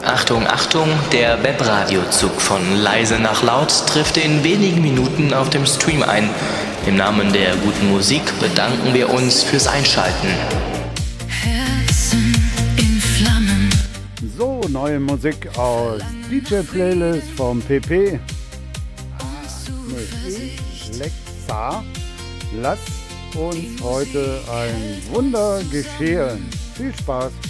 Achtung, Achtung, der Webradiozug von leise nach laut trifft in wenigen Minuten auf dem Stream ein. Im Namen der guten Musik bedanken wir uns fürs Einschalten. Herzen in Flammen. So, neue Musik aus DJ-Playlist vom PP. Lexa, lasst uns heute ein Wunder geschehen. Viel Spaß!